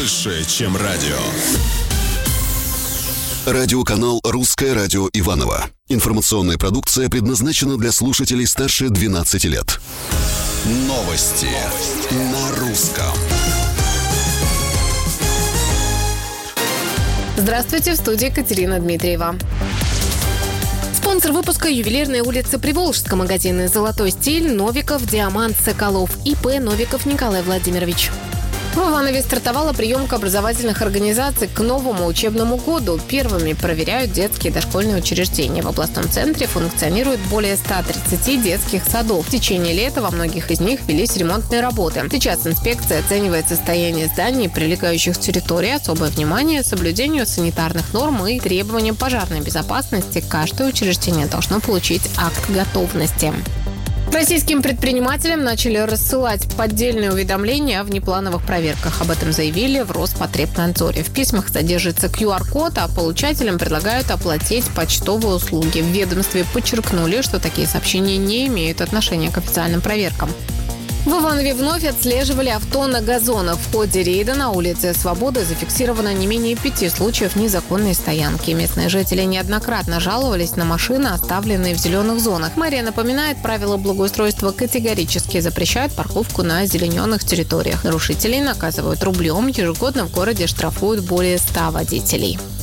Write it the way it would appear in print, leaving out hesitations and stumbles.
больше, чем радио. Радиоканал «Русское радио Иваново». Информационная продукция предназначена для слушателей старше 12 лет. Новости на русском. Здравствуйте, в студии Катерина Дмитриева. Спонсор выпуска — ювелирная улица Приволжска, магазины «Золотой стиль», Новиков, Диамант, Соколов, ИП Новиков Николай Владимирович. В Иванове стартовала приемка образовательных организаций к новому учебному году. Первыми проверяют детские и дошкольные учреждения. В областном центре функционирует более 130 детских садов. В течение лета во многих из них велись ремонтные работы. Сейчас инспекция оценивает состояние зданий и прилегающих территорий. Особое внимание соблюдению санитарных норм и требованиям пожарной безопасности. Каждое учреждение должно получить акт готовности. Российским предпринимателям начали рассылать поддельные уведомления о внеплановых проверках. Об этом заявили в Роспотребнадзоре. В письмах содержится QR-код, а получателям предлагают оплатить почтовые услуги. В ведомстве подчеркнули, что такие сообщения не имеют отношения к официальным проверкам. В Иванове вновь отслеживали авто на газонах. В ходе рейда на улице Свободы зафиксировано не менее 5 случаев незаконной стоянки. Местные жители неоднократно жаловались на машины, оставленные в зеленых зонах. Мэрия напоминает, правила благоустройства категорически запрещают парковку на озелененных территориях. Нарушителей наказывают рублем. Ежегодно в городе штрафуют более 100 водителей.